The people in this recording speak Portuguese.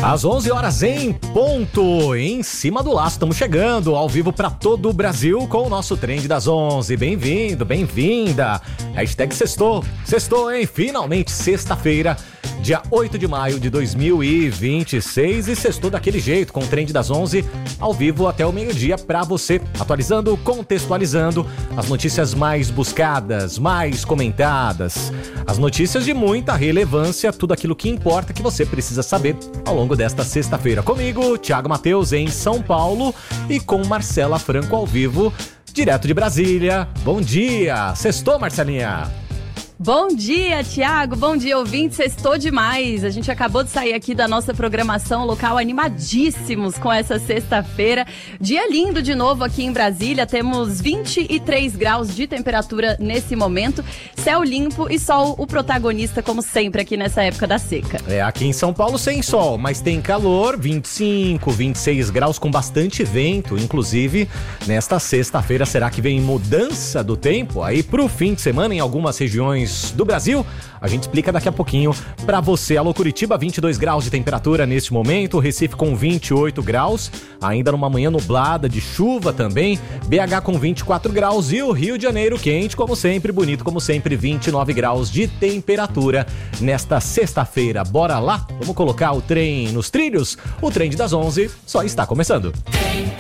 Às 11 horas em ponto, em cima do laço, estamos chegando ao vivo para todo o Brasil com o nosso Trend das 11. Bem-vindo, bem-vinda. Hashtag sextou, sextou, hein? Finalmente, sexta-feira, dia 8 de maio de 2026 e sextou daquele jeito, com o Trend das 11 ao vivo até o meio-dia para você, atualizando, contextualizando as notícias mais buscadas, mais comentadas, as notícias de muita relevância, tudo aquilo que importa que você precisa saber ao longo desta sexta-feira. Comigo, Thiago Matheus em São Paulo e com Marcela Franco ao vivo, direto de Brasília. Bom dia! Sextou, Marcelinha! Bom dia, Thiago. Bom dia, ouvintes. Sextou demais. A gente acabou de sair aqui da nossa programação local animadíssimos com essa sexta-feira. Dia lindo de novo aqui em Brasília. Temos 23 graus de temperatura nesse momento. Céu limpo e sol o protagonista, como sempre, aqui nessa época da seca. Aqui em São Paulo sem sol, mas tem calor, 25, 26 graus com bastante vento. Inclusive, nesta sexta-feira, será que vem mudança do tempo? Aí pro fim de semana em algumas regiões do Brasil, a gente explica daqui a pouquinho pra você. Alô Curitiba, 22 graus de temperatura neste momento, Recife com 28 graus, ainda numa manhã nublada de chuva também, BH com 24 graus e o Rio de Janeiro quente como sempre, bonito como sempre, 29 graus de temperatura nesta sexta-feira. Bora lá? Vamos colocar o trem nos trilhos? O Trem das 11 só está começando.